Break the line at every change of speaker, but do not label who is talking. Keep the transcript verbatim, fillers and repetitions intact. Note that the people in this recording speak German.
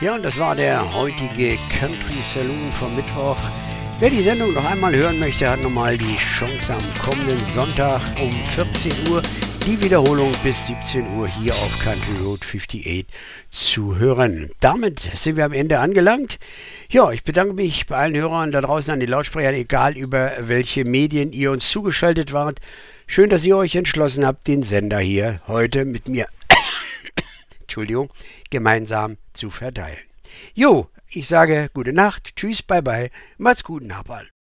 Ja, und das war der heutige Country Saloon vom Mittwoch. Wer die Sendung noch einmal hören möchte, hat nochmal die Chance am kommenden Sonntag um vierzehn Uhr die Wiederholung bis siebzehn Uhr hier auf Country Road achtundfünfzig zu hören. Damit sind wir am Ende angelangt. Ja, ich bedanke mich bei allen Hörern da draußen an den Lautsprechern, egal über welche Medien ihr uns zugeschaltet wart. Schön, dass ihr euch entschlossen habt, den Sender hier heute mit mir Entschuldigung, gemeinsam zu verteilen. Jo, ich sage gute Nacht, tschüss, bye bye, macht's gut, Nachbarn.